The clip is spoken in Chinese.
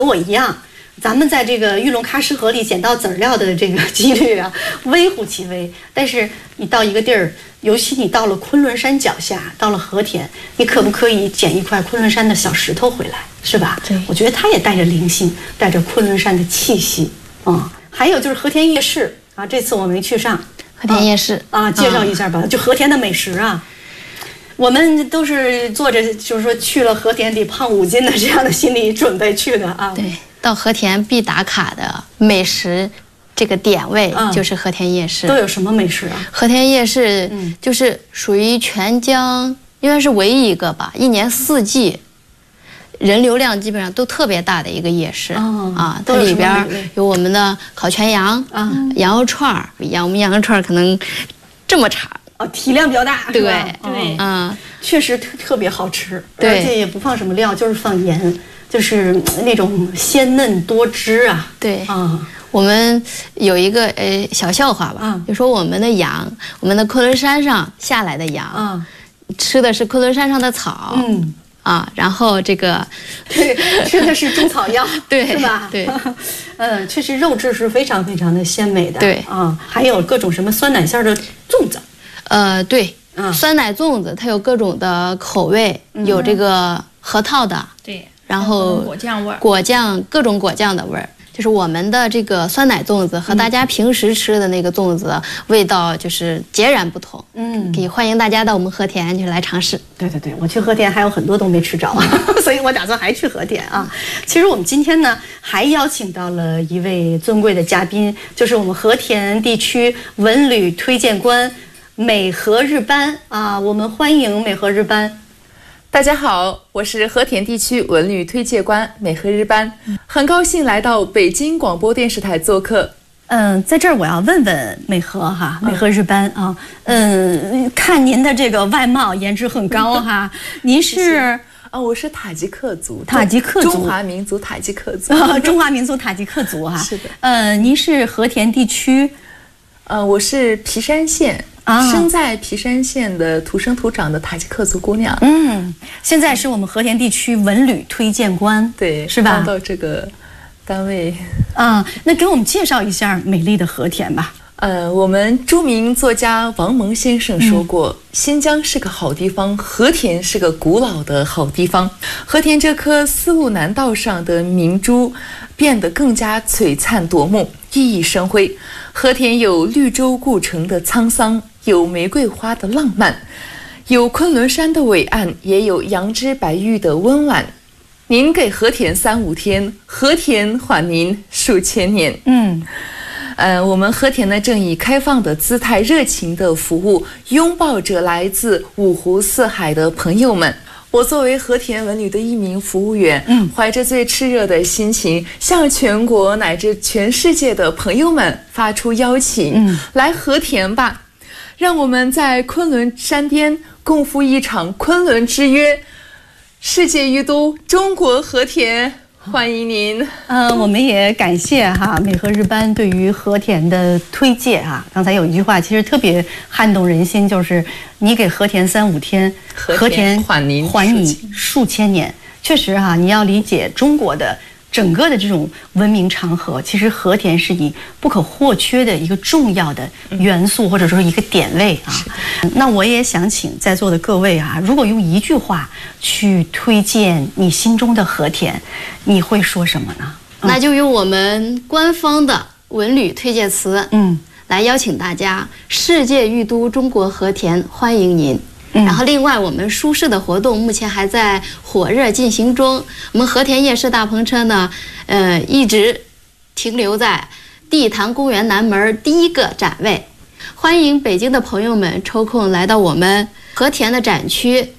我一样，咱们在这个玉龙喀什河里捡到籽料的这个几率啊，微乎其微。但是你到一个地儿，尤其你到了昆仑山脚下，到了和田，你可不可以捡一块昆仑山的小石头回来，是吧？ 对， 我觉得它也带着灵性，带着昆仑山的气息啊。还有就是和田夜市啊，这次我没去上。 和田夜市介绍一下吧，就和田的美食啊。我们都是做着就是说去了和田得胖5斤的这样的心理准备去的啊。 对，到和田必打卡的美食这个点位就是和田夜市。 都有什么美食啊？ 和田夜市就是属于全疆应该是唯一一个吧，一年4季人流量基本上都特别大的一个夜市它里边有我们的烤全羊羊肉串儿，我们羊肉串儿可能这么长。 体量比较大， 对对，确实特别好吃，而且也不放什么料，就是放盐，就是那种鲜嫩多汁啊。 对我们有一个小笑话吧，就说我们的羊，我们的昆仑山上下来的羊，吃的是昆仑山上的草，然后这个对吃的是中草药， 对， 是吧？ 对， 确实肉质是非常非常的鲜美的， 对还有各种什么酸奶馅的粽子。 对，酸奶粽子它有各种的口味，有这个核桃的， 对， 然后果酱味儿， 果酱各种果酱的味儿，就是我们的这个酸奶粽子和大家平时吃的那个粽子味道就是截然不同。可以欢迎大家到我们和田就是来尝试。 对对对，我去和田还有很多都没吃着，所以我打算还去和田啊。其实我们今天呢还邀请到了一位尊贵的嘉宾，就是我们和田地区文旅推荐官。美和日班啊，我们欢迎美和日班。 大家好，我是和田地区文旅推介官美和日班，很高兴来到北京广播电视台做客。 在这儿我要问问美和哈，美和日班啊，看您的这个外貌，颜值很高哈，您是？ 我是塔吉克族，中华民族塔吉克族， 中华民族塔吉克族哈。 是的。 您是和田地区？ 我是皮山县。生在皮山县的土生土长的塔吉克族姑娘。 现在是我们和田地区文旅推荐官， 对， 是吧？ 刚到这个单位。 那给我们介绍一下美丽的和田吧。 我们著名作家王蒙先生说过，新疆是个好地方，和田是个古老的好地方。和田这颗丝路南道上的明珠变得更加璀璨夺目，熠熠生辉。和田有绿洲故城的沧桑，有玫瑰花的浪漫，有昆仑山的伟岸，也有杨枝白玉的温婉。您给和田3、5天，和田还您数千年。我们和田呢正以开放的姿态、热情的服务，拥抱着来自5湖4海的朋友们。我作为和田文旅的一名服务员，怀着最炽热的心情，向全国乃至全世界的朋友们发出邀请，来和田吧，让我们在昆仑山巅共赴一场昆仑之约。世界玉都中国和田，欢迎您。 我们也感谢美和日班对于和田的推介刚才有一句话其实特别撼动人心，就是你给和田3、5天，和田还你数千年。确实你要理解中国的整个的这种文明长河，其实和田是你不可或缺的一个重要的元素，或者说一个点位那我也想请在座的各位如果用一句话去推荐你心中的和田，你会说什么呢？ 那就用我们官方的文旅推介词，来邀请大家：世界玉都中国和田，欢迎您。然后，另外我们书市的活动目前还在火热进行中。我们和田夜市大篷车呢，一直停留在地坛公园南门第1个展位。欢迎北京的朋友们抽空来到我们和田的展区